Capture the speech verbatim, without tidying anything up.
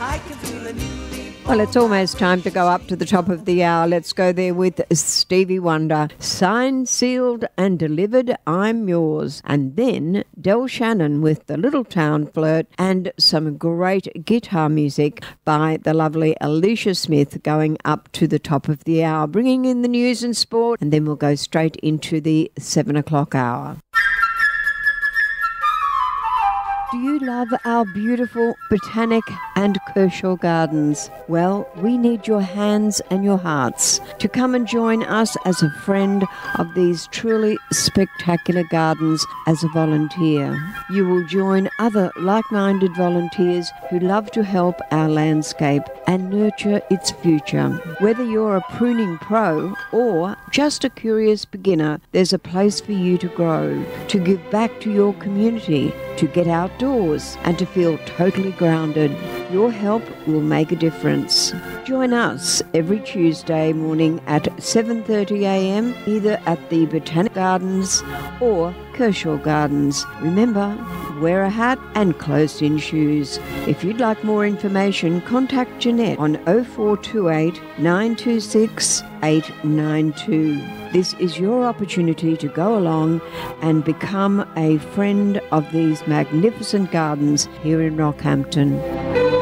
Well, it's almost time to go up to the top of the hour. Let's go there with Stevie Wonder. Signed, sealed and delivered, I'm yours. And then Del Shannon with the Little Town Flirt and some great guitar music by the lovely Alicia Smith going up to the top of the hour, bringing in the news and sport, and then we'll go straight into the seven o'clock hour. Do you love our beautiful Botanic and Kershaw Gardens? Well, we need your hands and your hearts to come and join us as a friend of these truly spectacular gardens as a volunteer. You will join other like-minded volunteers who love to help our landscape and nurture its future. Whether you're a pruning pro or just a curious beginner, there's a place for you to grow, to give back to your community, to get outdoors and to feel totally grounded. Your help will make a difference. Join us every Tuesday morning at seven thirty a m either at the Botanic Gardens or Kershaw Gardens. Remember, wear a hat and closed-in shoes. If you'd like more information, contact Jeanette on oh four two eight, nine two six, eight nine two. This is your opportunity to go along and become a friend of these magnificent gardens here in Rockhampton.